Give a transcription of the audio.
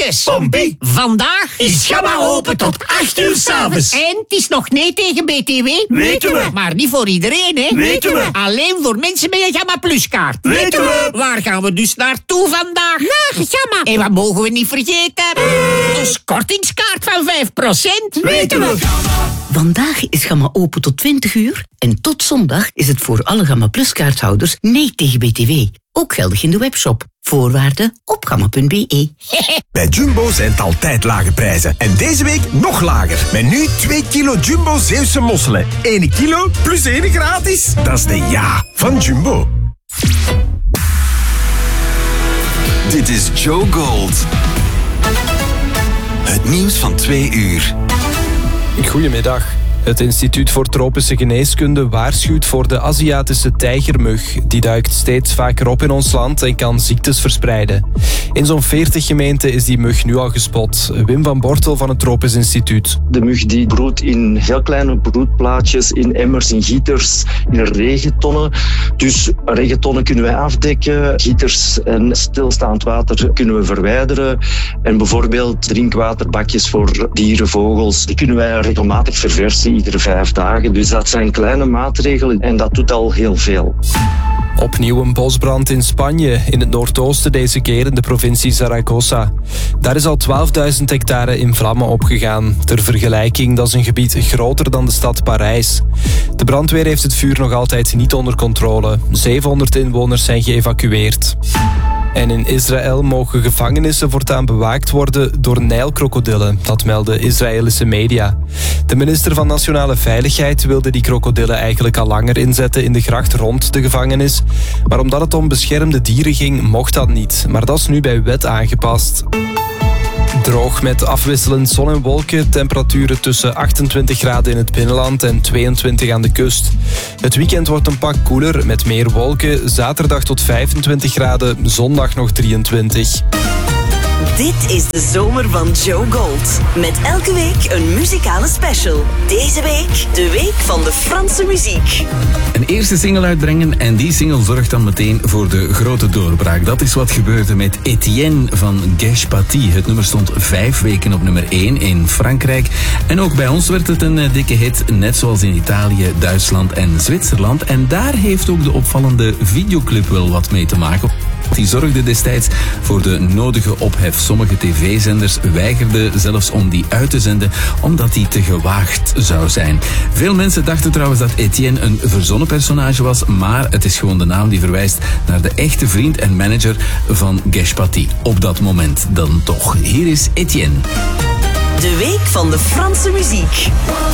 Pompekes. Pompie. Vandaag Is Gamma open tot 8 uur 's avonds. En het is nog nee tegen BTW. Weten we. Maar niet voor iedereen, hè? Weten we. Alleen voor mensen met een Gamma Plus kaart. Weten we. Waar gaan we dus naartoe vandaag? Naar Gamma. En wat mogen we niet vergeten? Ons kortingskaart van 5%. Weten we. Vandaag is Gamma open tot 20 uur en tot zondag is het voor alle Gamma Plus kaarthouders nee tegen BTW. Ook geldig in de webshop. Voorwaarden op gamma.be. Bij Jumbo zijn het altijd lage prijzen. En deze week nog lager. Met nu 2 kilo Jumbo Zeeuwse mosselen. 1 kilo plus 1 gratis. Dat is de ja van Jumbo. Dit is Joe Gold. Het nieuws van 2 uur. Goedemiddag. Het Instituut voor Tropische Geneeskunde waarschuwt voor de Aziatische tijgermug. Die duikt steeds vaker op in ons land en kan ziektes verspreiden. In zo'n 40 gemeenten is die mug nu al gespot. Wim van Bortel van het Tropisch Instituut. De mug die broedt in heel kleine broedplaatjes, in emmers, in gieters, in regentonnen. Dus regentonnen kunnen wij afdekken, gieters en stilstaand water kunnen we verwijderen. En bijvoorbeeld drinkwaterbakjes voor dieren, vogels, die kunnen wij regelmatig verversen. Iedere 5 dagen. Dus dat zijn kleine maatregelen en dat doet al heel veel. Opnieuw een bosbrand in Spanje, in het noordoosten deze keer in de provincie Zaragoza. Daar is al 12.000 hectare in vlammen opgegaan. Ter vergelijking, dat is een gebied groter dan de stad Parijs. De brandweer heeft het vuur nog altijd niet onder controle. 700 inwoners zijn geëvacueerd. En in Israël mogen gevangenissen voortaan bewaakt worden door Nijlkrokodillen. Dat melden Israëlische media. De minister van Nationale Veiligheid wilde die krokodillen eigenlijk al langer inzetten in de gracht rond de gevangenis. Maar omdat het om beschermde dieren ging, mocht dat niet. Maar dat is nu bij wet aangepast. Droog met afwisselend zon en wolken, temperaturen tussen 28 graden in het binnenland en 22 aan de kust. Het weekend wordt een pak koeler met meer wolken, zaterdag tot 25 graden, zondag nog 23. Dit is de zomer van Joe Gold. Met elke week een muzikale special. Deze week de week van de Franse muziek. Een eerste single uitbrengen en die single zorgt dan meteen voor de grote doorbraak. Dat is wat gebeurde met Etienne van Gesh Paty. Het nummer stond 5 weken op nummer 1 in Frankrijk. En ook bij ons werd het een dikke hit, net zoals in Italië, Duitsland en Zwitserland. En daar heeft ook de opvallende videoclip wel wat mee te maken. Die zorgde destijds voor de nodige ophef. Sommige tv-zenders weigerden zelfs om die uit te zenden, omdat die te gewaagd zou zijn. Veel mensen dachten trouwens dat Etienne een verzonnen personage was, maar het is gewoon de naam die verwijst naar de echte vriend en manager van Gesh Paty. Op dat moment dan toch. Hier is Etienne. De week van de Franse muziek.